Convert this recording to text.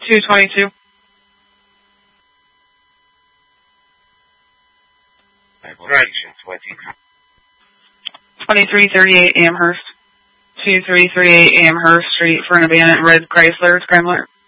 222. 2338 Amherst. 2338 Amherst Street for an abandoned red Chrysler Scrambler.